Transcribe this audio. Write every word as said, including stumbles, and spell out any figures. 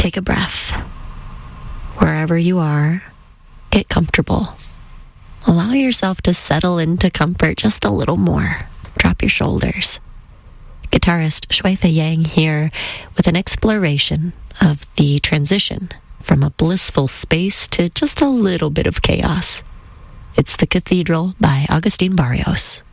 take a breath. Wherever you are, get comfortable. Allow yourself to settle into comfort just a little more. Drop your shoulders. Guitarist Shui Fei Yang here with an exploration of the transition from a blissful space to just a little bit of chaos. It's The Cathedral by Agustin Barrios.